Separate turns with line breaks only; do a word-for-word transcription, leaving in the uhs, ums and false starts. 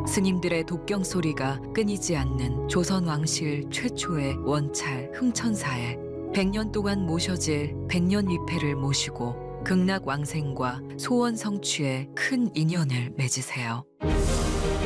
스님들의 독경 소리가 끊이지 않는 조선 왕실 최초의 원찰 흥천사에 백 년 동안 모셔질 백년위패를 모시고 극락왕생과 소원 성취에 큰 인연을 맺으세요.